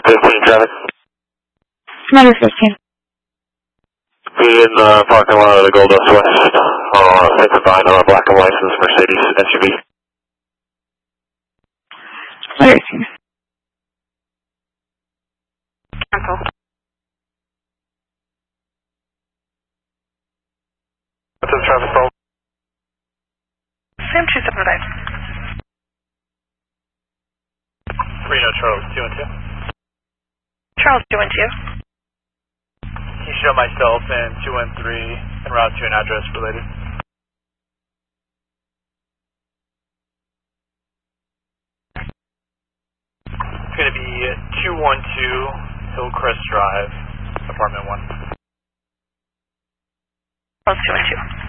15 traffic. Number 15. Be in the parking lot of the Gold Dust West. 55 on a black and license Mercedes SUV. 13. Cancel. What's the traffic stall? Sam 275. Reno Charles 2 and 2. Charles 2 and 2. Can you show myself and 2 and 3 and route to an address related? It's going to be 212 Hillcrest Drive, apartment 1. Charles 2 and 2.